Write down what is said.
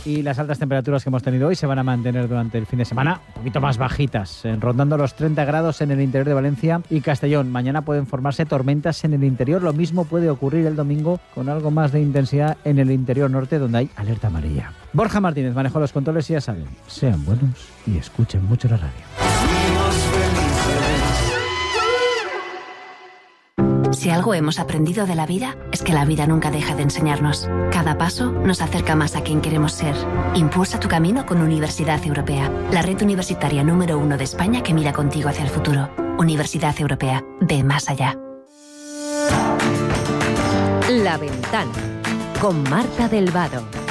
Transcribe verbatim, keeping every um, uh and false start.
Y las altas temperaturas que hemos tenido hoy se van a mantener durante el fin de semana, un poquito más bajitas, eh, rondando los treinta grados en el interior de Valencia y Castellón. Mañana pueden formarse tormentas en el interior. Lo mismo puede ocurrir el domingo con algo más de intensidad en el interior norte, donde hay alerta amarilla. Borja Martínez manejó los controles y ya saben, sean buenos y escuchen mucho la radio. Si algo hemos aprendido de la vida, es que la vida nunca deja de enseñarnos. Cada paso nos acerca más a quien queremos ser. Impulsa tu camino con Universidad Europea, la red universitaria número uno de España que mira contigo hacia el futuro. Universidad Europea, ve más allá. La Ventana, con Marta del Vado.